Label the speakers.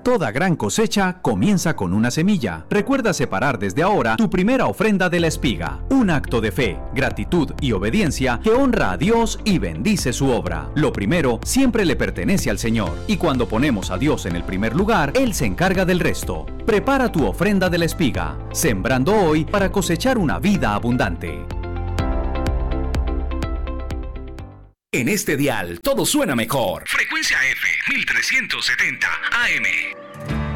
Speaker 1: Toda gran cosecha comienza con una semilla. Recuerda separar desde ahora tu primera ofrenda de la espiga. Un acto de fe, gratitud y obediencia que honra a Dios y bendice su obra. Lo primero siempre le pertenece al Señor. Y cuando ponemos a Dios en el primer lugar, Él se encarga del resto. Prepara tu ofrenda de la espiga, sembrando hoy para cosechar una vida abundante.
Speaker 2: En este dial todo suena mejor. Frecuencia F 1370 AM.